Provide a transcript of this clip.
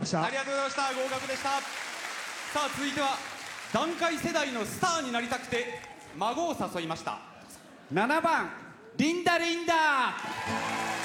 した。 ありがとうございました。合格でした。さあ続いては団塊世代のスターになりたくて孫を誘いました。 7番リンダリンダ。